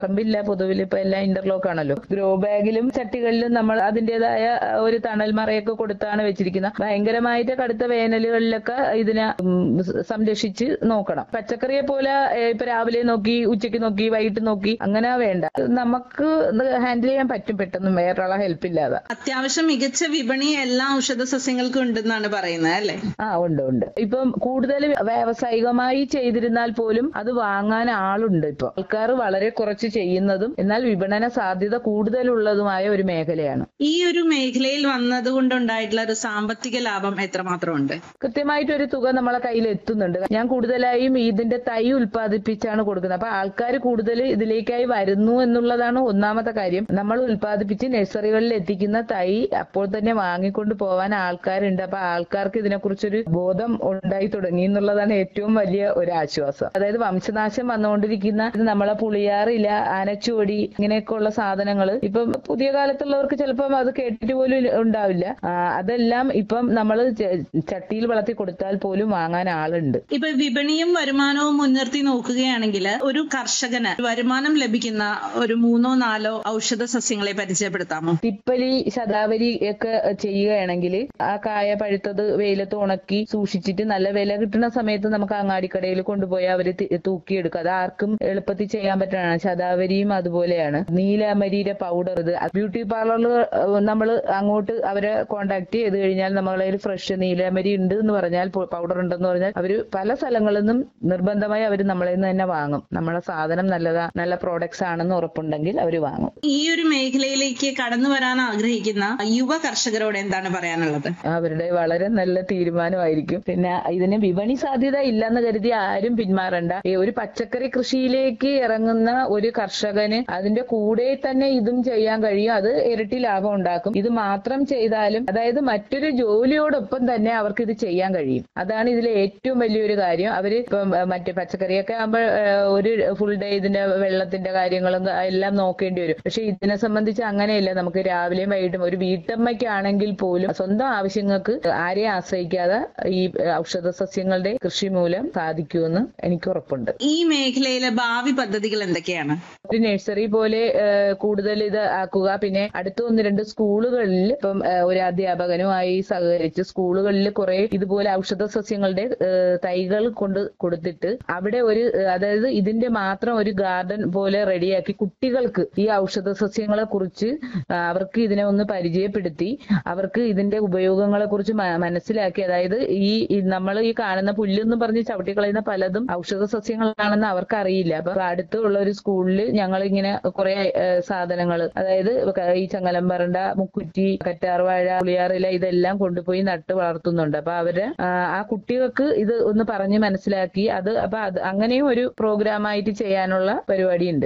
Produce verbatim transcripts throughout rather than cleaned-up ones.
പറമ്പില്ല, പൊതുവിൽ ഇപ്പൊ എല്ലാം ഇന്റർലോക്ക് ആണല്ലോ. ഗ്രോ ബാഗിലും ചട്ടികളിലും നമ്മൾ അതിന്റേതായ ഒരു തണൽ മറയൊക്കെ കൊടുത്താണ് വെച്ചിരിക്കുന്നത്. ഭയങ്കരമായിട്ട് കടുത്ത വേനലുകളിലൊക്കെ ഇതിനെ സംരക്ഷിച്ച് നോക്കണം. പച്ചക്കറിയെ പോലെ ഇപ്പൊ രാവിലെ നോക്കി, ഉച്ചയ്ക്ക് നോക്കി, വൈകിട്ട് നോക്കി അങ്ങനെ വേണ്ട. നമുക്ക് ഹാൻഡിൽ ചെയ്യാൻ പറ്റും പെട്ടെന്ന് വേറൊരാളെ ഹെൽപ്പ് ഇല്ലാതെ. അത്യാവശ്യം മികച്ച വിപണി എല്ലാ ഔഷധ സസ്യങ്ങൾക്കും ഉണ്ടെന്നാണ് പറയുന്നത് അല്ലേ? ആ ഉണ്ട് ഉണ്ട്. ഇപ്പം കൂടുതൽ വ്യാവസായികമായി ചെയ്തിരുന്നാൽ പോലും അത് വാങ്ങാൻ ആളുണ്ട്. ഇപ്പൊ ആൾക്കാർ വളരെ കുറച്ച് ചെയ്യുന്നതും എന്നാൽ വിപണന സാധ്യത കൂടുതലുള്ളതുമായ ഒരു മേഖലയാണ്. ഈ ഒരു മേഖലയിൽ വന്നത് കൊണ്ടുണ്ടായിട്ടുള്ള ഒരു സാമ്പത്തിക ലാഭം എത്രമാത്രം ഉണ്ട്? കൃത്യമായിട്ട് ഒരു തുക നമ്മളെ കയ്യിൽ എത്തുന്നുണ്ട്. ഞാൻ കൂടുതലായും ഇതിന്റെ തൈ ഉൽപ്പാദിപ്പിച്ചാണ് കൊടുക്കുന്നത്. അപ്പൊ ആൾക്കാർ കൂടുതൽ ഇതിലേക്കായി വരുന്നു എന്നുള്ളതാണ് ഒന്നാമത്തെ കാര്യം. നമ്മൾ ഉൽപ്പാദിപ്പിച്ച് നഴ്സറികളിൽ എത്തിക്കുന്ന തൈ അപ്പോൾ തന്നെ വാങ്ങിക്കൊണ്ട് പോവാൻ ആൾക്കാരുണ്ട്. അപ്പൊ ആൾക്കാർക്ക് ഇതിനെക്കുറിച്ചൊരു ബോധം ഉണ്ടായി തുടങ്ങി എന്നുള്ളതാണ് ഏറ്റവും വലിയ ഒരു ആശ്വാസം. അതായത് വംശനാശം വന്നുകൊണ്ടിരിക്കുന്ന നമ്മളെ പുളിയാറില, ആനച്ചുവടി ഇങ്ങനെയൊക്കെയുള്ള സാധനങ്ങൾ ഇപ്പം പുതിയ കാലത്തുള്ളവർക്ക് ചിലപ്പം അത് കേട്ടിട്ട് പോലും ഉണ്ടാവില്ല. അതെല്ലാം ഇപ്പം നമ്മൾ ചട്ടിയിൽ വളർത്തി കൊടുത്താൽ പോലും വാങ്ങാൻ ആളുണ്ട്. ഇപ്പൊ വിപണിയും വരുമാനവും മുൻനിർത്തി നോക്കുകയാണെങ്കിൽ ഒരു കർഷകന് വരുമാനം ലഭിക്കുന്ന ഒരു മൂന്നോ നാലോ ഔഷധ സസ്യങ്ങളെ പരിചയപ്പെടുത്താമോ? തിപ്പലി, ശതാവരി ഒക്കെ ചെയ്യുകയാണെങ്കിൽ ആ കായ പഴുത്തത് വെയിലത്ത് ഉണക്കി സൂക്ഷിച്ചിട്ട് നല്ല വില കിട്ടുന്ന സമയത്ത് നമുക്ക് അങ്ങാടിക്കടയിൽ കൊണ്ടുപോയി അവര് തൂക്കിയെടുക്കും. അത് ആർക്കും എളുപ്പത്തിൽ ചെയ്യാൻ പറ്റുന്നതാണ്. ശതാവരിയും അതുപോലെയാണ്. നീലമരിയുടെ പൗഡർ, ഇത് ബ്യൂട്ടി പാർലറിൽ നമ്മൾ അങ്ങോട്ട് അവരെ കോണ്ടാക്ട് ചെയ്ത് കഴിഞ്ഞാൽ നമ്മളെ ഫ്രഷ് നീലമരി ഉണ്ട് എന്ന് പറഞ്ഞാൽ, പൗഡർ ഉണ്ടെന്ന് പറഞ്ഞാൽ അവര് പല സ്ഥലങ്ങളിൽ നിന്നും നിർബന്ധമായി അവർ നമ്മളെ നിന്ന് തന്നെ വാങ്ങും. നമ്മളെ സാധനം നല്ലതാ, നല്ല പ്രോഡക്ട്സ് ആണെന്ന് ഉറപ്പുണ്ടെങ്കിൽ അവർ വാങ്ങും. ഈ ഒരു മേഖലയിലേക്ക് കടന്നു വരാൻ ആഗ്രഹിക്കുന്ന യുവ കർഷകരോട് എന്താണ് പറയാനുള്ളത്? അവരുടെ വളരെ നല്ല തീരുമാനമായിരിക്കും. പിന്നെ ഇതിന് വിപണി സാധ്യത ഇല്ലെന്ന് കരുതി ആരും പിന്മാറണ്ട. ഒരു പച്ചക്കറി കൃഷിയിലേക്ക് ഇറങ്ങുന്ന ഒരു കർഷകന് അതിന്റെ കൂടെ തന്നെ ഇതും ചെയ്യാൻ കഴിയും. അത് ഇരട്ടി ലാഭം ഉണ്ടാക്കും. ഇത് മാത്രം ചെയ്താലും, അതായത് മറ്റൊരു ജോലിയോടൊപ്പം തന്നെ അവർക്ക് ഇത് ചെയ്യാൻ കഴിയും. അതാണ് ഇതിലെ ഏറ്റവും വലിയൊരു കാര്യം. അവര് ഇപ്പം മറ്റു പച്ചക്കറിയൊക്കെ ആകുമ്പോൾ ഒരു ഫുൾ ഡേ ഇതിന്റെ വെള്ളത്തിന്റെ കാര്യങ്ങളും എല്ലാം നോക്കേണ്ടി വരും. പക്ഷെ ഇതിനെ സംബന്ധിച്ച് അങ്ങനെയല്ല. നമുക്ക് രാവിലെയും വൈകിട്ടും ഒരു വീട്ടമ്മയ്ക്കാണെങ്കിൽ പോലും സ്വന്തം ആവശ്യങ്ങൾക്ക് ആരെയും ആശ്രയിക്കാതെ ഈ ഔഷധ സസ്യങ്ങളുടെ കൃഷി മൂലം സാധിക്കുമെന്ന് എനിക്ക് ഉറപ്പുണ്ട്. ഈ മേഖലയിലെ ഭാവി പദ്ധതികൾ എന്തൊക്കെയാണ്? ഒരു നഴ്സറി പോലെ കൂടുതൽ ഇത് ആക്കുക. പിന്നെ അടുത്ത ഒന്ന് രണ്ട് സ്കൂളുകളിൽ ഇപ്പം ഒരു അധ്യാപകനുമായി സഹകരിച്ച് സ്കൂളുകളിൽ കുറെ ഇതുപോലെ ഔഷധ സസ്യങ്ങളുടെ തൈകൾ കൊണ്ട് കൊടുത്തിട്ട് അവിടെ ഒരു, അതായത് ഇതിന്റെ മാത്രം ഒരു ഗാർഡൻ പോലെ റെഡിയാക്കി കുട്ടികൾക്ക് ഈ ഔഷധ സസ്യങ്ങളെ കുറിച്ച് അവർക്ക് ഇതിനെ ഒന്ന് പരിചയപ്പെടുത്തി അവർക്ക് ഇതിന്റെ ഉപയോഗങ്ങളെ കുറിച്ച് മനസ്സിലാക്കി, അതായത് ഈ നമ്മൾ ഈ കാണുന്ന പുല്ലെന്ന് പറഞ്ഞ് ചവിട്ടിക്കളയുന്ന പലതും ഔഷധ സസ്യങ്ങളാണെന്ന് അവർക്ക് അറിയില്ല. അപ്പൊ അടുത്തുള്ള ഒരു സ്കൂളിൽ ഞങ്ങൾ ഇങ്ങനെ കുറെ സാധനങ്ങൾ, അതായത് ഈ ചങ്ങലംപറണ്ട, മുക്കുറ്റി, കറ്റാർവാഴ, പുളിയാറില ഇതെല്ലാം കൊണ്ടുപോയി നട്ട് വളർത്തുന്നുണ്ട്. അപ്പൊ അവര് ആ കുട്ടികൾക്ക് ഇത് ഒന്ന് പറഞ്ഞ് മനസ്സിലാക്കി അത് അപ്പൊ അത് അങ്ങനെയും ഒരു പ്രോഗ്രാമായിട്ട് ചെയ്യാനുള്ള പരിപാടിയുണ്ട്.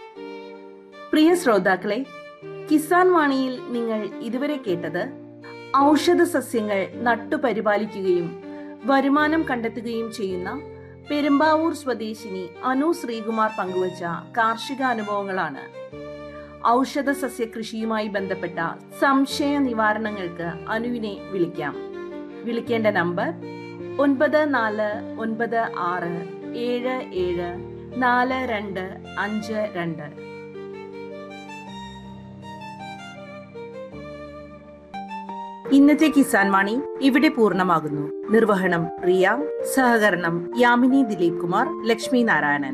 പ്രിയ ശ്രോതാക്കളെ, കിസാൻ വാണിയിൽ നിങ്ങൾ ഇതുവരെ കേട്ടത് ഔഷധ സസ്യങ്ങൾ നട്ടുപരിപാലിക്കുകയും വരുമാനം കണ്ടെത്തുകയും ചെയ്യുന്ന പെരുമ്പാവൂർ സ്വദേശിനി അനു ശ്രീകുമാർ പങ്കുവച്ച കാർഷിക അനുഭവങ്ങളാണ്. ഔഷധ സസ്യ കൃഷിയുമായി ബന്ധപ്പെട്ട സംശയ നിവാരണങ്ങൾക്ക് അനുവിനെ വിളിക്കാം. വിളിക്കേണ്ട നമ്പർ ഒൻപത് നാല് ഒൻപത് ആറ് ഏഴ് ഏഴ് നാല് രണ്ട് അഞ്ച് രണ്ട്. ഇന്നത്തെ കിസാൻ വാണി ഇവിടെ പൂർണ്ണമാകുന്നു. നിർവഹണം റിയ, സഹകരണം യാമിനി ദിലീപ് കുമാർ, ലക്ഷ്മി നാരായണൻ.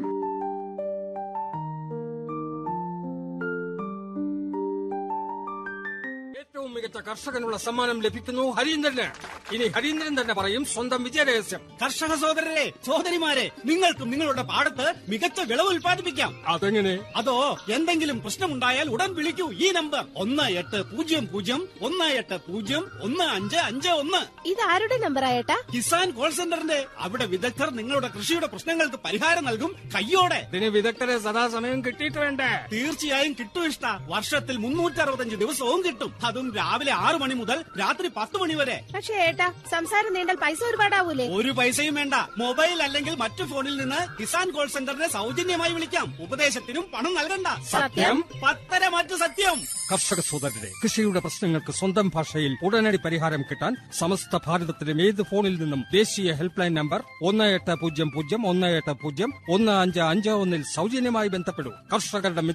ഏറ്റവും മികച്ച കർഷകനുള്ള സമ്മാനം ലഭിക്കുന്നു ഹരീന്ദ്രന്. ഇനി ഹരീന്ദ്രൻ തന്നെ പറയും സ്വന്തം വിജയരഹസ്യം. കർഷക സഹോദരരെ, സഹോദരിമാരെ, നിങ്ങൾക്കും നിങ്ങളുടെ പാടത്ത് മികച്ച വിളവ് ഉൽപ്പാദിപ്പിക്കാം. അതെങ്ങനെ? അതോ എന്തെങ്കിലും പ്രശ്നമുണ്ടായാൽ ഉടൻ വിളിക്കൂ ഈ നമ്പർ ഒന്ന് എട്ട് പൂജ്യം പൂജ്യം ഒന്ന് എട്ട് പൂജ്യം ഒന്ന് അഞ്ച് അഞ്ച് ഒന്ന്. ഇത് ആരുടെ നമ്പർ ആയേട്ടാ? കിസാൻ കോൾ സെന്ററിന്റെ. അവിടെ വിദഗ്ധർ നിങ്ങളുടെ കൃഷിയുടെ പ്രശ്നങ്ങൾക്ക് പരിഹാരം നൽകും കയ്യോടെ. ഇതിന് വിദഗ്ധരെ സദാസമയം കിട്ടിയിട്ട് വേണ്ടേ? തീർച്ചയായും കിട്ടും ഇഷ്ട. വർഷത്തിൽ മുന്നൂറ്റി അറുപത്തഞ്ച് ദിവസവും കിട്ടും. അതും രാവിലെ ആറു മണി മുതൽ രാത്രി പത്ത് മണി വരെ. പക്ഷേ ഏട്ടാ, സംസാരം നീണ്ടാൽ പൈസ ഒരുപാടാവൂലേ? ഒരു പൈസയും വേണ്ട. മൊബൈൽ അല്ലെങ്കിൽ മറ്റു ഫോണിൽ നിന്ന് കിസാൻ കോൾ സെന്ററിനെ സൗജന്യമായി വിളിക്കാം. ഉപദേശത്തിനും പണം നൽകണ്ട. സത്യം? പത്തര മാറ്റു സത്യം. കർഷക സോദരരെ, കൃഷിയുടെ പ്രശ്നങ്ങൾക്ക് സ്വന്തം ഭാഷയിൽ ഉടനടി പരിഹാരം കിട്ടാൻ സമസ്ത ഭാരതത്തിലും ഏത് ഫോണിൽ നിന്നും ദേശീയ ഹെൽപ്പ് ലൈൻ നമ്പർ ഒന്ന് എട്ട് പൂജ്യം പൂജ്യം ഒന്ന് എട്ട് പൂജ്യം ഒന്ന് അഞ്ച് അഞ്ച് ഒന്നിൽ സൗജന്യമായി ബന്ധപ്പെടൂ. കർഷകരുടെ